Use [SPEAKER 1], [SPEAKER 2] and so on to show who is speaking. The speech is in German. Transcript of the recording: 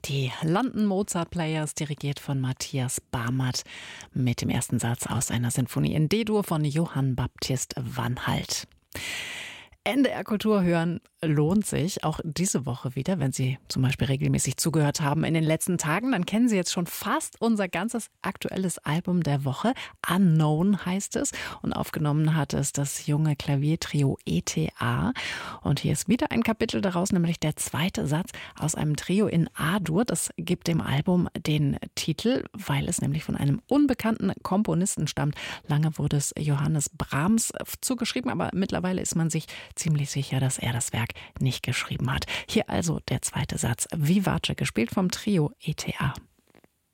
[SPEAKER 1] Die London Mozart Players, dirigiert von Matthias Barmert, mit dem ersten Satz aus einer Sinfonie in D-Dur von Johann Baptist Vanhalt. NDR Kultur hören lohnt sich auch diese Woche wieder. Wenn Sie zum Beispiel regelmäßig zugehört haben in den letzten Tagen, dann kennen Sie jetzt schon fast unser ganzes aktuelles Album der Woche. Unknown heißt es, und aufgenommen hat es das junge Klaviertrio ETA. Und hier ist wieder ein Kapitel daraus, nämlich der zweite Satz aus einem Trio in A-Dur. Das gibt dem Album den Titel, weil es nämlich von einem unbekannten Komponisten stammt. Lange wurde es Johannes Brahms zugeschrieben, aber mittlerweile ist man sich ziemlich sicher, dass er das Werk nicht geschrieben hat. Hier also der zweite Satz. Vivace, gespielt vom Trio ETA.